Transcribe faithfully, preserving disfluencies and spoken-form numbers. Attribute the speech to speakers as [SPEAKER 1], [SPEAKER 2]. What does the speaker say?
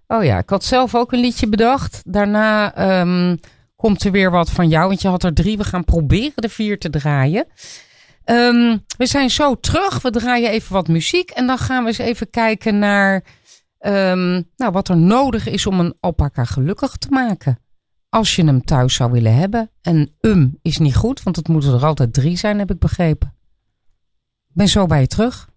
[SPEAKER 1] Oh ja, ik had zelf ook een liedje bedacht. Daarna um, komt er weer wat van jou, want je had er drie. We gaan proberen de vier te draaien. Um, we zijn zo terug. We draaien even wat muziek en dan gaan we eens even kijken naar um, nou, wat er nodig is om een alpaca gelukkig te maken. Als je hem thuis zou willen hebben. En um is niet goed, want het moeten er altijd drie zijn, heb ik begrepen. Ik ben zo bij je terug.